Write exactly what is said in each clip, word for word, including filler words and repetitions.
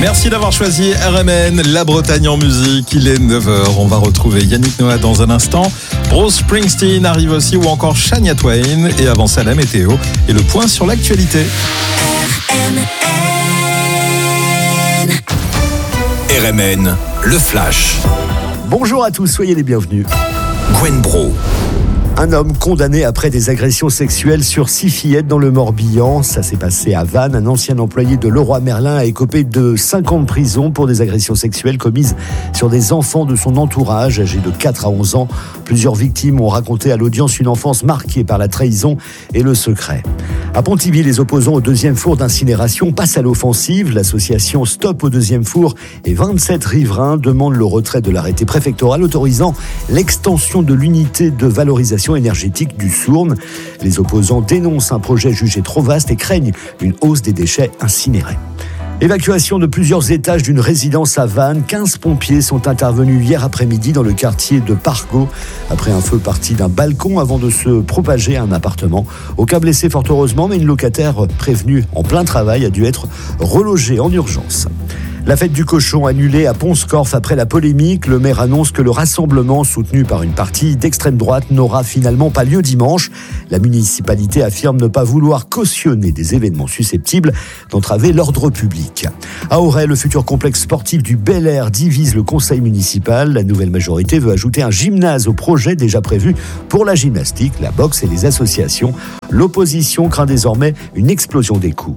Merci d'avoir choisi R M N, la Bretagne en musique. Il est neuf heures. On va retrouver Yannick Noah dans un instant. Bruce Springsteen arrive aussi, ou encore Shania Twain. Et avant ça, la météo et le point sur l'actualité. R M N. R M N, le flash. Bonjour à tous, soyez les bienvenus. Gwen Bro. Un homme condamné après des agressions sexuelles sur six fillettes dans le Morbihan. Ça s'est passé à Vannes. Un ancien employé de Leroy Merlin a écopé de cinq ans de prison pour des agressions sexuelles commises sur des enfants de son entourage, âgés de quatre à onze ans. Plusieurs victimes ont raconté à l'audience une enfance marquée par la trahison et le secret. À Pontivy, les opposants au deuxième four d'incinération passent à l'offensive. L'association Stop au deuxième four et vingt-sept riverains demandent le retrait de l'arrêté préfectoral autorisant l'extension de l'unité de valorisation énergétique du Sourne. Les opposants dénoncent un projet jugé trop vaste et craignent une hausse des déchets incinérés. Évacuation de plusieurs étages d'une résidence à Vannes. quinze pompiers sont intervenus hier après-midi dans le quartier de Pargo après un feu parti d'un balcon avant de se propager à un appartement. Aucun blessé fort heureusement, mais une locataire prévenue en plein travail a dû être relogée en urgence. La fête du cochon annulée à Pont-Scorff après la polémique. Le maire annonce que le rassemblement soutenu par une partie d'extrême droite n'aura finalement pas lieu dimanche. La municipalité affirme ne pas vouloir cautionner des événements susceptibles d'entraver l'ordre public. À Auray, le futur complexe sportif du Bel Air divise le conseil municipal. La nouvelle majorité veut ajouter un gymnase au projet déjà prévu pour la gymnastique, la boxe et les associations. L'opposition craint désormais une explosion des coûts.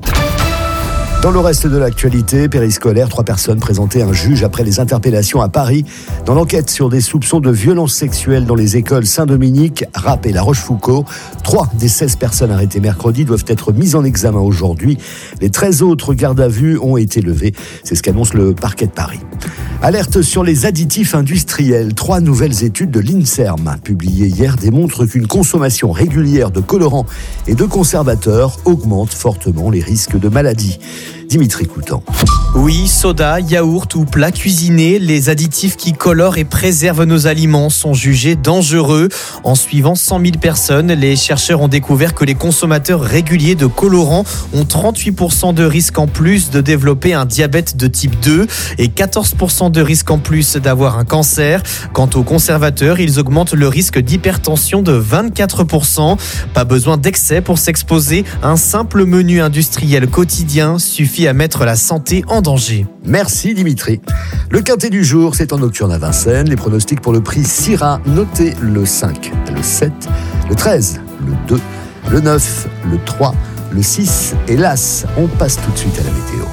Dans le reste de l'actualité, périscolaire, trois personnes présentées à un juge après les interpellations à Paris. Dans l'enquête sur des soupçons de violences sexuelles dans les écoles Saint-Dominique, Rapp et La Rochefoucauld, trois des seize personnes arrêtées mercredi doivent être mises en examen aujourd'hui. Les treize autres gardes à vue ont été levées. C'est ce qu'annonce le parquet de Paris. Alerte sur les additifs industriels. Trois nouvelles études de l'INSERM publiées hier démontrent qu'une consommation régulière de colorants et de conservateurs augmente fortement les risques de maladies. Dimitri Coutan. Oui, soda, yaourt ou plats cuisinés, les additifs qui colorent et préservent nos aliments sont jugés dangereux. En suivant cent mille personnes, les chercheurs ont découvert que les consommateurs réguliers de colorants ont trente-huit pour cent de risque en plus de développer un diabète de type deux et quatorze pour cent de risque en plus d'avoir un cancer. Quant aux conservateurs, ils augmentent le risque d'hypertension de vingt-quatre pour cent. Pas besoin d'excès pour s'exposer. Un simple menu industriel quotidien suffit à mettre la santé en danger. Merci Dimitri. Le quintet du jour, c'est en nocturne à Vincennes. Les pronostics pour le prix Syrah, notez le cinq, le sept, le treize, le deux, le neuf, le trois, le six et l'As. On passe tout de suite à la météo.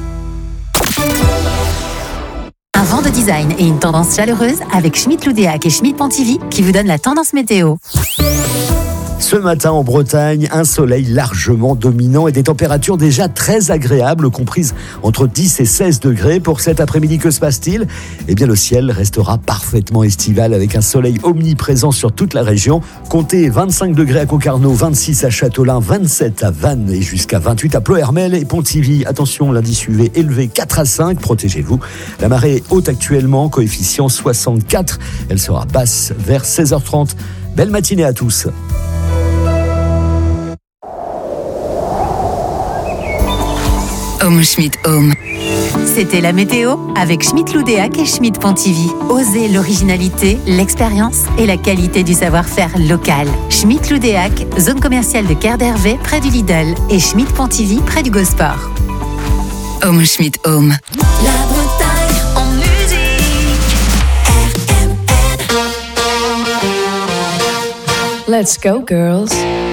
Un vent de design et une tendance chaleureuse avec Schmitt Loudéac et Schmitt Pontivy qui vous donnent la tendance météo. Ce matin en Bretagne, un soleil largement dominant et des températures déjà très agréables, comprises entre dix et seize degrés. Pour cet après-midi, que se passe-t-il ? Eh bien, le ciel restera parfaitement estival avec un soleil omniprésent sur toute la région. Comptez vingt-cinq degrés à Concarneau, vingt-six à Châteaulin, vingt-sept à Vannes et jusqu'à vingt-huit à Ploërmel et Pontivy. Attention, l'indice U V élevé quatre à cinq, protégez-vous. La marée est haute actuellement, coefficient soixante-quatre. Elle sera basse vers seize heures trente. Belle matinée à tous. Home Schmitt Home. C'était la météo avec Schmitt Loudéac et Schmitt Pontivy. Osez l'originalité, l'expérience et la qualité du savoir-faire local. Schmitt Loudéac, zone commerciale de Quai d'Hervé près du Lidl et Schmitt Pontivy près du Gosport. Home Schmitt Home. La Bretagne en musique. R M N. Let's go, girls.